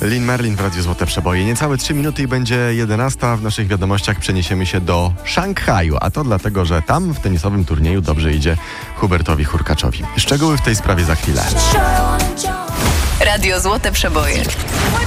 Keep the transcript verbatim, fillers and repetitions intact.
Lynn Merlin w Radiu Złote Przeboje. Niecałe trzy minuty i będzie jedenasta. W naszych wiadomościach przeniesiemy się do Szanghaju, a to dlatego, że tam w tenisowym turnieju dobrze idzie Hubertowi Hurkaczowi. Szczegóły w tej sprawie za chwilę. Radio Złote Przeboje.